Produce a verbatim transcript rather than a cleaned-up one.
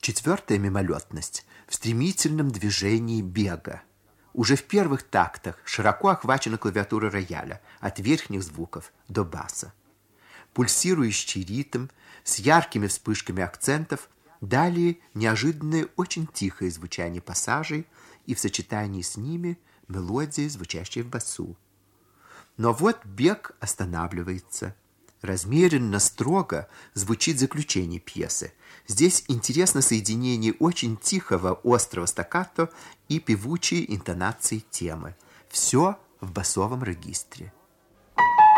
Четвертая мимолетность в стремительном движении бега. Уже в первых тактах широко охвачена клавиатура рояля от верхних звуков до баса. Пульсирующий ритм с яркими вспышками акцентов, далее неожиданное очень тихое звучание пассажей и в сочетании с ними мелодия, звучащая в басу. Но вот бег останавливается. Размеренно, строго звучит заключение пьесы. Здесь интересно соединение очень тихого, острого стаккато и певучей интонации темы. Все в басовом регистре.